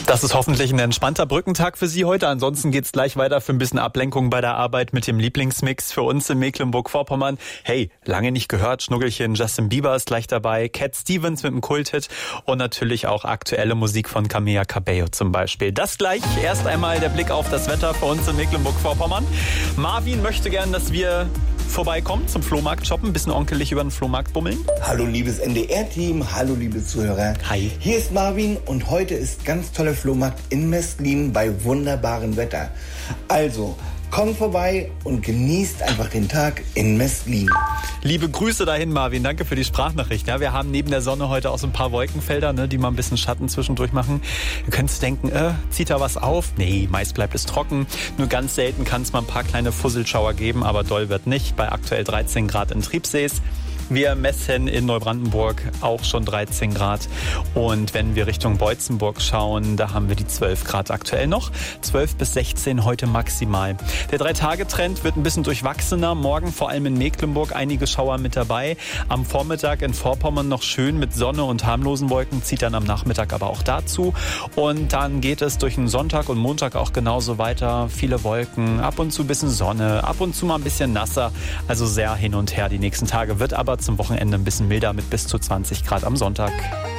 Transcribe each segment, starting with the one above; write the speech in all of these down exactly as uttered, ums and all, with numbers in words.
Das ist hoffentlich ein entspannter Brückentag für Sie heute. Ansonsten geht's gleich weiter für ein bisschen Ablenkung bei der Arbeit mit dem Lieblingsmix für uns in Mecklenburg-Vorpommern. Hey, lange nicht gehört, Schnuggelchen, Justin Bieber ist gleich dabei, Cat Stevens mit dem Kulthit und natürlich auch aktuelle Musik von Camila Cabello zum Beispiel. Das gleich. Erst einmal der Blick auf das Wetter für uns in Mecklenburg-Vorpommern. Marvin möchte gern, dass wir vorbeikommen zum Flohmarkt shoppen, ein bisschen onkelig über den Flohmarkt bummeln. Hallo liebes N D R-Team, hallo liebe Zuhörer. Hi. Hier ist Marvin und heute ist ganz toller Flohmarkt in Mestlin bei wunderbarem Wetter. Also, kommt vorbei und genießt einfach den Tag in Mestlin. Liebe Grüße dahin, Marvin. Danke für die Sprachnachricht. Ja, wir haben neben der Sonne heute auch so ein paar Wolkenfelder, ne, die mal ein bisschen Schatten zwischendurch machen. Ihr könnt denken, äh, zieht da was auf? Nee, meist bleibt es trocken. Nur ganz selten kann es mal ein paar kleine Fusselschauer geben, aber doll wird nicht. Bei aktuell dreizehn Grad in Triebsees. Wir messen in Neubrandenburg auch schon dreizehn Grad. Und wenn wir Richtung Beutzenburg schauen, da haben wir die zwölf Grad aktuell noch. zwölf bis sechzehn heute maximal. Der Drei-Tage-Trend wird ein bisschen durchwachsener. Morgen vor allem in Mecklenburg einige Schauer mit dabei. Am Vormittag in Vorpommern noch schön mit Sonne und harmlosen Wolken, zieht dann am Nachmittag aber auch dazu. Und dann geht es durch den Sonntag und Montag auch genauso weiter. Viele Wolken, ab und zu ein bisschen Sonne, ab und zu mal ein bisschen nasser. Also sehr hin und her die nächsten Tage. Wird aber zum Wochenende ein bisschen milder mit bis zu zwanzig Grad am Sonntag.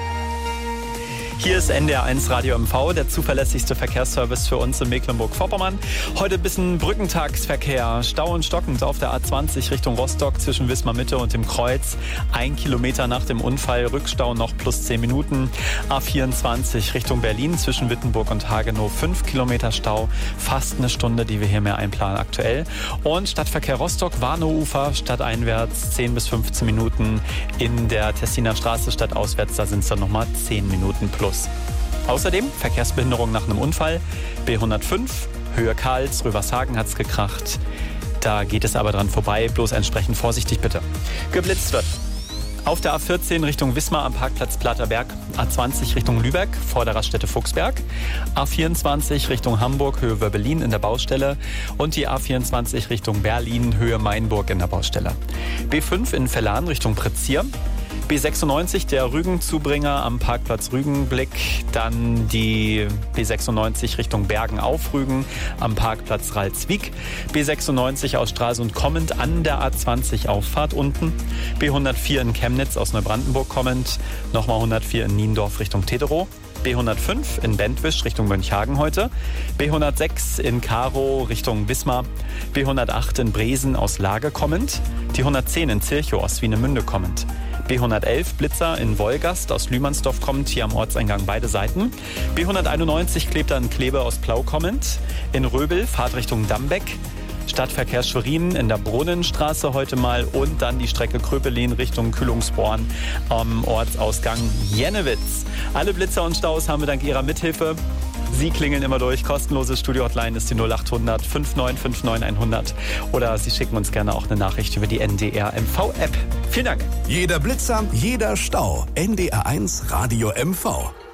Hier ist N D R eins Radio M V, der zuverlässigste Verkehrsservice für uns in Mecklenburg-Vorpommern. Heute ein bisschen Brückentagsverkehr. Stau und stockend auf der A zwanzig Richtung Rostock zwischen Wismar Mitte und dem Kreuz. Ein Kilometer nach dem Unfall, Rückstau noch plus zehn Minuten. A vierundzwanzig Richtung Berlin zwischen Wittenburg und Hagenow. Fünf Kilometer Stau, fast eine Stunde, die wir hier mehr einplanen aktuell. Und Stadtverkehr Rostock, Warnow-Ufer, stadteinwärts zehn bis fünfzehn Minuten. In der Tessiner Straße stadtauswärts, da sind es dann nochmal zehn Minuten plus. Außerdem Verkehrsbehinderung nach einem Unfall. B hundertfünf, Höhe Karls, Rövershagen hat's gekracht. Da geht es aber dran vorbei, bloß entsprechend vorsichtig bitte. Geblitzt wird. Auf der A vierzehn Richtung Wismar am Parkplatz Platterberg, A zwanzig Richtung Lübeck vor der Raststätte Fuchsberg, A vierundzwanzig Richtung Hamburg, Höhe Wörbelin in der Baustelle und die A vierundzwanzig Richtung Berlin, Höhe Mainburg in der Baustelle. B fünf in Vellan Richtung Pretzier. B sechsundneunzig, der Rügenzubringer am Parkplatz Rügenblick. Dann die B sechsundneunzig Richtung Bergen auf Rügen am Parkplatz Ralswiek. B sechsundneunzig aus Stralsund kommend an der A zwanzig Auffahrt unten. B hundertvier in Chemnitz aus Neubrandenburg kommend. Nochmal hundertvier in Niendorf Richtung Teterow. B hundertfünf in Bentwisch Richtung Mönchhagen heute. B hundertsechs in Karow Richtung Wismar. B hundertacht in Bresen aus Lage kommend. Die hundertzehn in Zirchow aus Swinemünde kommend. B hundertelf Blitzer in Wolgast aus Lühmannsdorf kommend, hier am Ortseingang beide Seiten. B hunderteinundneunzig Klebter in Kleve aus Plau kommend. In Röbel Fahrt Richtung Dambeck. Stadtverkehr Schwerin in der Brunnenstraße heute mal und dann die Strecke Kröpelin Richtung Kühlungsborn am Ortsausgang Jennewitz. Alle Blitzer und Staus haben wir dank Ihrer Mithilfe. Sie klingeln immer durch. Kostenlose Studio-Hotline ist die null acht hundert fünf neun fünf neun hundert. Oder Sie schicken uns gerne auch eine Nachricht über die N D R M V-App. Vielen Dank. Jeder Blitzer, jeder Stau. N D R eins Radio M V.